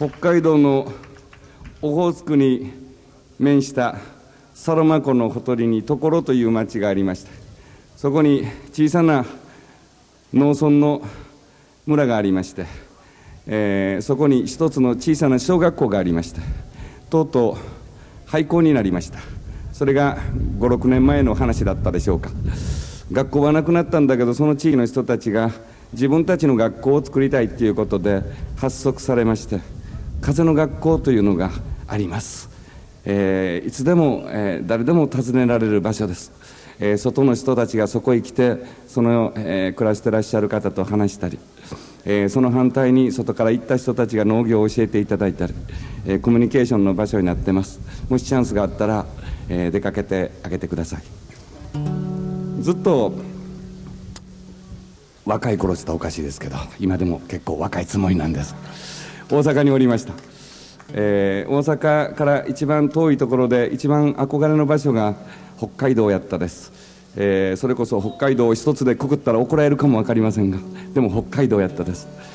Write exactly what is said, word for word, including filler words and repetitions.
北海道のオホーツクに面したサロマ湖のほとりに所という町がありました。そこに小さな農村の村がありまして、えー、そこに一つの小さな小学校がありました。とうとう廃校になりました。それがご、ろくねんまえの話だったでしょうか。学校はなくなったんだけど、その地域の人たちが自分たちの学校を作りたいということで発足されまして、風の学校というのがあります。えー、いつでも、えー、誰でも訪ねられる場所です。えー、外の人たちがそこへ来て、その、えー、暮らしてらっしゃる方と話したり、えー、その反対に外から行った人たちが農業を教えていただいたり、えー、コミュニケーションの場所になってます。もしチャンスがあったら、えー、出かけてあげてください。ずっと若い頃って言ったらおかしいですけど、今でも結構若いつもりなんです。大阪におりました。えー、大阪から一番遠いところで一番憧れの場所が北海道やったです。えー、それこそ北海道を一つでくくったら怒られるかも分かりませんが、でも北海道やったです。